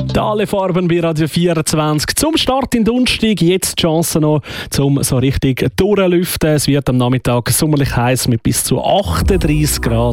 Alle Farben bei Radio 24. Zum Start in Donnerstag. Jetzt die Chance noch, um so richtig durchlüften. Es wird am Nachmittag sommerlich heiß mit bis zu 38 Grad.